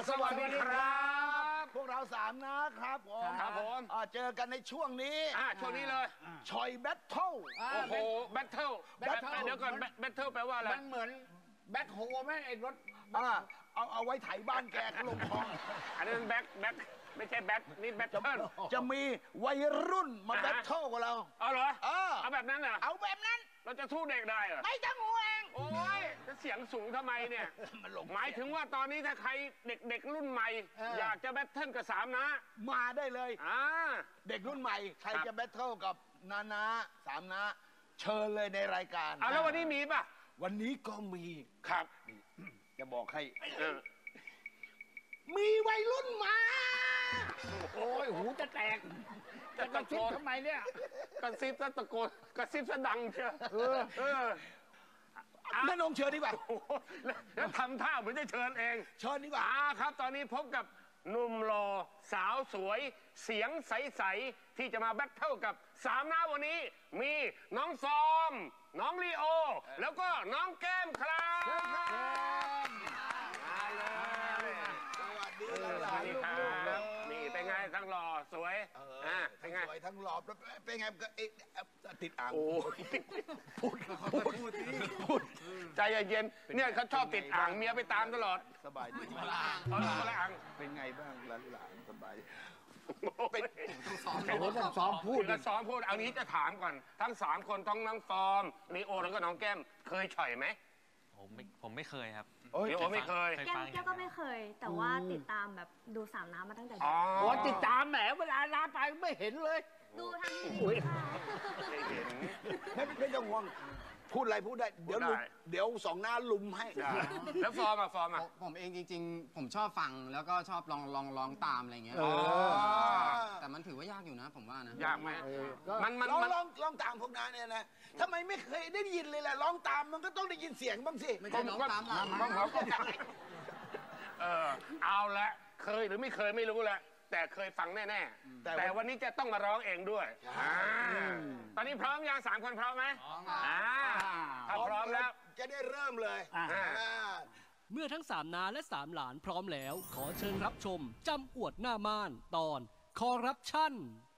สวัสดีครับพวกเรา3นะครับผมเจอกันในช่วงนี้ช่วงนี้เลยชอยแบทเทิลโอ้โหแบทเทิลเดี๋ยวก่อนแบทเทิลแปลว่าอะไรมันเหมือนแบทโฮไหมไอ้รถเอาไว้ไถบ้านแกเขาลงคลองอันนี้แบ็คไม่ใช่แบทนี่แบทเทิลจะมีวัยรุ่นมาแบทเทิลกับเราเหรอเอาแบบนั้นเหรอเอาแบบนั้นเราจะสู้เด็กได้เหรอไม่ต้องห่วงโอ้ยจะเสียงสูงทำไมเนี่ยหมายถึงว่าตอนนี้ถ้าใครเด็กรุ่นใหม่อยากจะแบทเทิลกับ3นะมาได้เลยเด็กรุ่นใหม่ใครจะแบทเทิลกับนา3นะเชิญเลยในรายการแล้ววันนี้มีป่ะวันนี้ก็มีครับจะบอกให้มีวัยรุ่นมาโอ้ยหูจะแตกจะกระซิบทำไมเนี่ยกระซิบซะตะโกนกระซิบซะดังเชียวนั่นองเชิญดีกว่าแล้วทำท่าเหมือนจะเชิญเองเชิญดีกว่าครับตอนนี้พบกับหนุ่มหล่อสาวสวยเสียงใสๆที่จะมาแบทเทิลกับ3น้าวันนี้มีน้องฟอร์มน้องลีโอแล้วก็น้องแก้มครับมาเลยสวัสดีครับนี่เป็นไงทั้งหล่อสวยทั้งสวยทั้งหล่อเป็นไงติดอ่างโอ้พูดใจเย็นๆเนี่ยเขาชอบติดอ่างเมียไปตามตลอดสบายดีคนละอ่างเป็นไงบ้างหลานสบายต้องซ้อมพูดเอานี้จะถามก่อนทั้ง3คนทั้งน้องฟอร์มลีโอแล้วก็น้องแก้มเคยฉ่อยไหมผมไม่เคยครับลีโอไม่เคยแก้มก็ไม่เคยแต่ว่าติดตามแบบดู3น้ำมาตั้งแต่เด็กติดตามแหมเวลาลาไปไม่เห็นเลยดูทางทีวีไม่ต้องห่วงพูดอะไรพูดได้เดี๋ยว2น้าลุมให้แล้วฟอร์มผมเองจริงๆผมชอบฟังแล้วก็ชอบลองตามอะไรเงี้ยแต่มันถือว่ายากอยู่นะผมว่านะยากไหมมันลองตามพวกน้าเนี่ยนะทำไมไม่เคยได้ยินเลยล่ะร้องตามมันก็ต้องได้ยินเสียงบ้างสิไม่ใช่ร้องตามเอาละเคยหรือไม่เคยไม่รู้แหละแต่เคยฟังแน่ๆแต่วันนี้จะต้องมาร้องเองด้วยตอนนี้พร้อมยัง3คนพร้อมไหมถ้าพร้อมแล้วจะได้เริ่มเลยเมื่อทั้ง3น้าและ3หลานพร้อมแล้วขอเชิญรับชมจำอวดหน้าม่านตอนคอร์รัปชัน